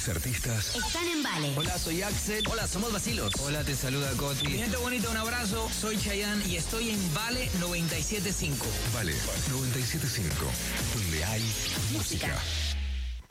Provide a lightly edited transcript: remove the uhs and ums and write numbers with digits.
Los artistas están en Vale. Hola, soy Axel. Hola, somos Bacilos. Hola, te saluda Coti. Mi gente bonita, un abrazo. Soy Chayanne y estoy en Vale 97.5. Vale 97.5, donde hay música.